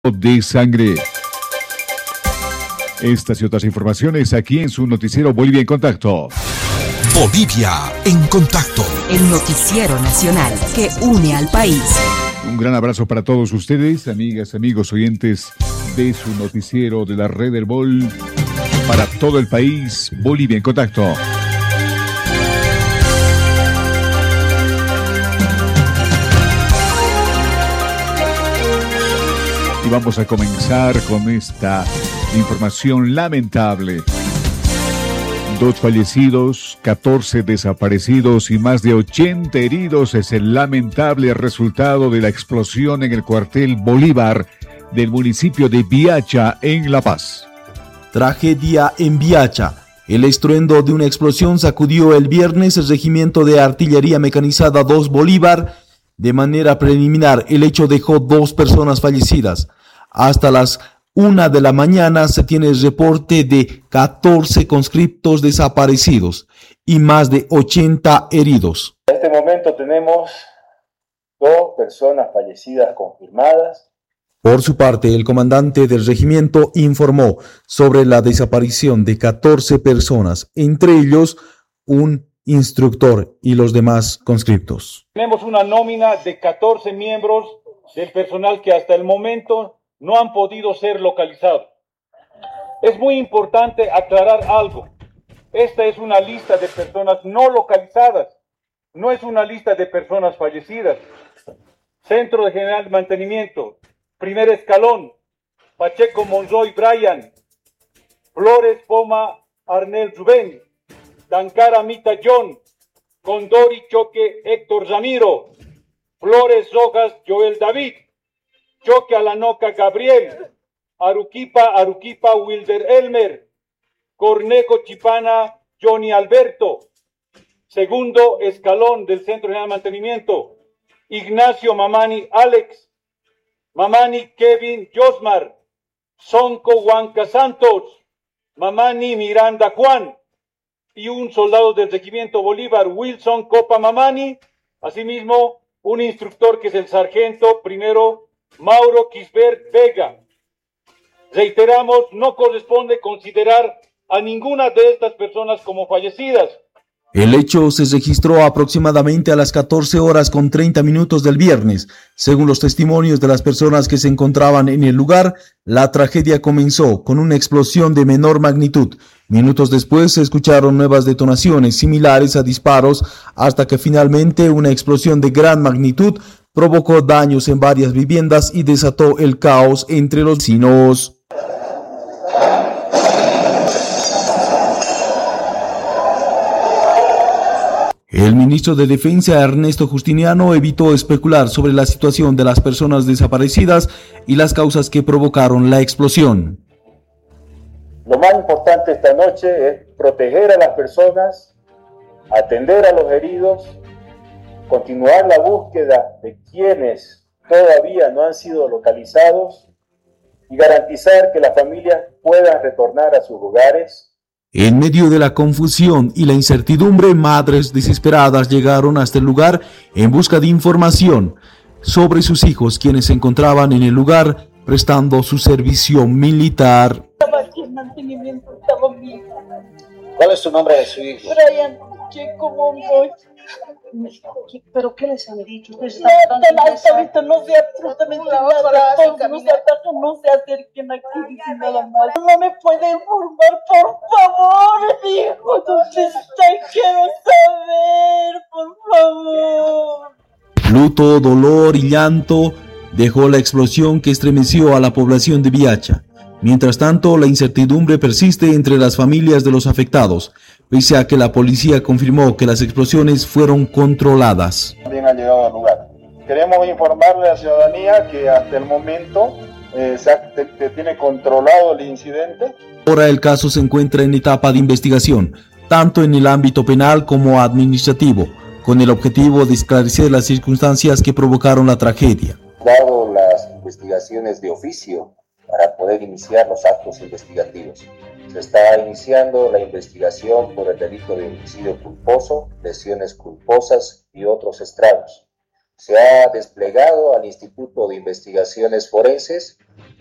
de sangre. Estas y otras informaciones aquí en su noticiero Bolivia en Contacto. Bolivia en Contacto. El noticiero nacional que une al país. Un gran abrazo para todos ustedes, amigas, amigos, oyentes de su noticiero de la Red del Bol. Para todo el país, Bolivia en Contacto. Y vamos a comenzar con esta información lamentable. 2 fallecidos, 14 desaparecidos y más de 80 heridos es el lamentable resultado de la explosión en el cuartel Bolívar del municipio de Biacha, en La Paz. Tragedia en Biacha. El estruendo de una explosión sacudió el viernes el regimiento de artillería mecanizada 2 Bolívar. De manera preliminar, el hecho dejó 2 personas fallecidas. Hasta las 1 de la mañana se tiene el reporte de 14 conscriptos desaparecidos y más de 80 heridos. En este momento tenemos 2 personas fallecidas confirmadas. Por su parte, el comandante del regimiento informó sobre la desaparición de 14 personas, entre ellos un instructor y los demás conscriptos. Tenemos una nómina de 14 miembros del personal que hasta el momento no han podido ser localizados. Es muy importante aclarar algo. Esta es una lista de personas no localizadas, no es una lista de personas fallecidas. Centro de General Mantenimiento, primer escalón, Pacheco Monroy Brian, Flores Poma Arnel Rubén, Dancara Mita John, Condori Choque Héctor Ramiro, Flores Rojas Joel David, Choque Alanoca Gabriel, Aruquipa Wilder Elmer, Cornejo Chipana Johnny Alberto. Segundo escalón del Centro General de Mantenimiento, Ignacio Mamani Alex, Mamani Kevin Josmar, Sonco Huanca Santos, Mamani Miranda Juan, y un soldado del Regimiento Bolívar, Wilson Copa Mamani, asimismo un instructor que es el sargento primero Mauro Quisbert Vega. Reiteramos, no corresponde considerar a ninguna de estas personas como fallecidas. El hecho se registró aproximadamente a las 14 horas con 30 minutos del viernes. Según los testimonios de las personas que se encontraban en el lugar, la tragedia comenzó con una explosión de menor magnitud. Minutos después se escucharon nuevas detonaciones similares a disparos hasta que finalmente una explosión de gran magnitud provocó daños en varias viviendas y desató el caos entre los vecinos. El ministro de Defensa, Ernesto Justiniano, evitó especular sobre la situación de las personas desaparecidas y las causas que provocaron la explosión. Lo más importante esta noche es proteger a las personas, atender a los heridos, continuar la búsqueda de quienes todavía no han sido localizados y garantizar que las familias puedan retornar a sus hogares. En medio de la confusión y la incertidumbre, madres desesperadas llegaron hasta el lugar en busca de información sobre sus hijos, quienes se encontraban en el lugar prestando su servicio militar. ¿Cuál es su nombre de su hijo? Brian Checo Monroy. ¿Pero qué les han dicho? No sé absolutamente nada. No se acerquen aquí, dice nada más. No me puede informar, por favor, mi hijo. ¿Dónde está? Quiero saber, por favor. Luto, dolor y llanto dejó la explosión que estremeció a la población de Biacha. Mientras tanto, la incertidumbre persiste entre las familias de los afectados, pese a que la policía confirmó que las explosiones fueron controladas. También han llegado al lugar. Queremos informarle a la ciudadanía que hasta el momento se tiene controlado el incidente. Ahora el caso se encuentra en etapa de investigación, tanto en el ámbito penal como administrativo, con el objetivo de esclarecer las circunstancias que provocaron la tragedia. Dado las investigaciones de oficio para poder iniciar los actos investigativos. Se está iniciando la investigación por el delito de homicidio culposo, lesiones culposas y otros estragos. se ha desplegado al Instituto de Investigaciones Forenses